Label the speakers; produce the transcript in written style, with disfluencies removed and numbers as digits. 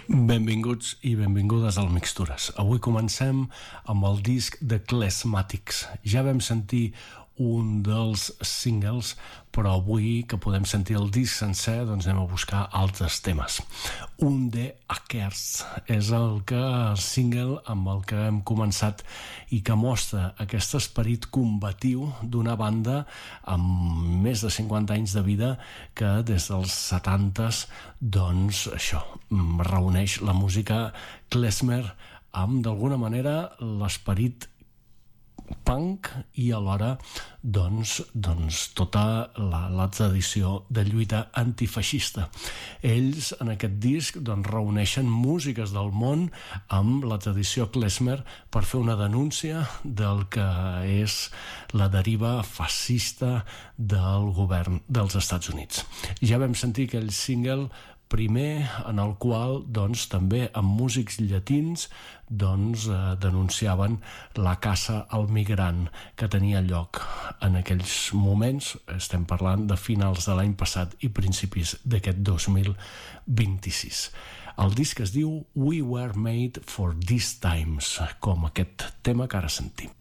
Speaker 1: Benvinguts i benvingudes al Mixtures. Avui comencem amb el disc de Klezmatics. Ja vam sentir un dels singles, però avui que podem sentir el disc sencer, doncs anem a buscar altres temes. Un de Akers és el single amb el que hem començat i que mostra aquest esperit combatiu d'una banda amb més de 50 anys de vida que des dels 70s, doncs això, reuneix la música klezmer amb d'alguna manera l'esperit punk i alhora doncs tota la tradició de lluita antifeixista. Ells en aquest disc reuneixen músiques del món amb la tradició klezmer per fer una denúncia del que és la deriva fascista del govern dels Estats Units. Ja vam sentir aquell single primer en el qual també amb músics llatins denunciaven la caça al migrant que tenia lloc en aquells moments. Estem parlant de finals de l'any passat i principis d'aquest 2026. El disc es diu We Were Made for These Times, com aquest tema que ara sentim.